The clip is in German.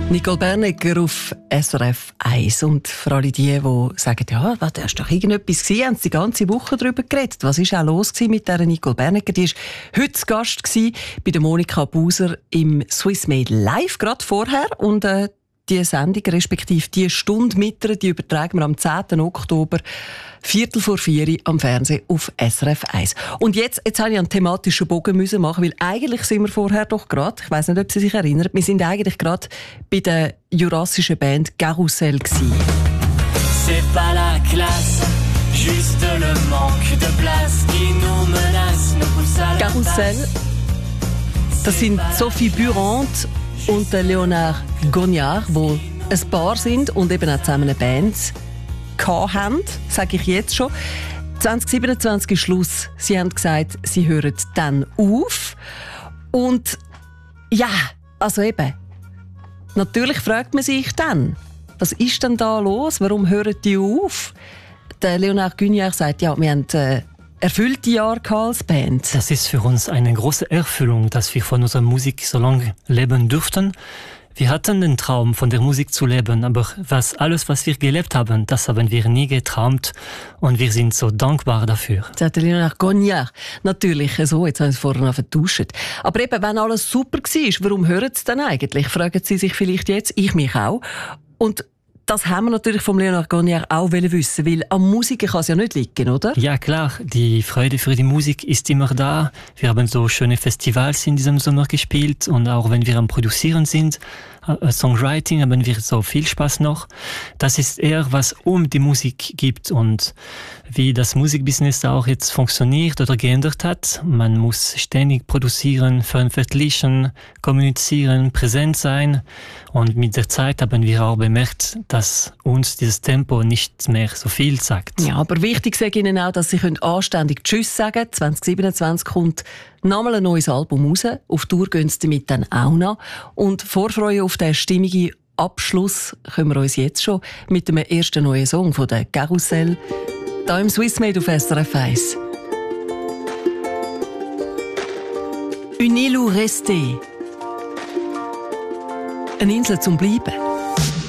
Nicole Bernegger auf SRF 1. Und für alle die sagen, ja, das war doch irgendetwas gewesen, haben sie die ganze Woche darüber geredet. Was war auch los mit dieser Nicole Bernegger? Die war heute zu Gast bei der Monika Buser im Swiss Made Live, gerade vorher. Und die Sendung, respektive die Stunde mit ihr, die übertragen wir am 10. Oktober, 3:45 am Fernsehen auf SRF 1. Und jetzt habe ich einen thematischen Bogen machen, weil eigentlich sind wir vorher doch gerade, ich weiss nicht, ob Sie sich erinnern, wir sind eigentlich gerade bei der jurassischen Band Carousel gewesen. C'est pas la classe, juste le manque de place qui nous menace, nous pousse à la Carousel, das sind Sophie Burant und der Leonard Gognard, die ein Paar sind und eben auch zusammen eine Band haben, sage ich jetzt schon. 2027 ist Schluss. Sie haben gesagt, sie hören dann auf. Und ja, also eben, natürlich fragt man sich dann, was ist denn da los? Warum hören die auf? Der Leonard Gognard sagt, ja, wir haben erfüllte Jahre als Band. Das ist für uns eine große Erfüllung, dass wir von unserer Musik so lange leben durften. Wir hatten den Traum, von der Musik zu leben, aber alles, was wir gelebt haben, das haben wir nie geträumt und wir sind so dankbar dafür. Sagt Leonard Gognard. Natürlich, so, jetzt haben Sie es vorher noch vertauscht. Aber eben, wenn alles super war, warum hören Sie dann eigentlich? Fragen Sie sich vielleicht jetzt, ich mich auch. Und das haben wir natürlich vom Leonard Gognard auch wissen, weil am Musik kann es ja nicht liegen, oder? Ja, klar. Die Freude für die Musik ist immer da. Wir haben so schöne Festivals in diesem Sommer gespielt und auch wenn wir am Produzieren sind, Songwriting, haben wir so viel Spaß noch. Das ist eher, was um die Musik gibt und wie das Musikbusiness auch jetzt funktioniert oder geändert hat. Man muss ständig produzieren, veröffentlichen, kommunizieren, präsent sein. Und mit der Zeit haben wir auch bemerkt, dass uns dieses Tempo nicht mehr so viel sagt. Ja, aber wichtig sage ich Ihnen auch, dass Sie anständig Tschüss sagen. 2027 kommt nochmal ein neues Album raus. Auf Tour gehen Sie damit dann auch noch. Und Vorfreude auf den stimmigen Abschluss können wir uns jetzt schon mit dem ersten neuen Song von der Carousel hier im Swiss Made auf SRF 1. Une île où rester. Eine Insel zum Bleiben.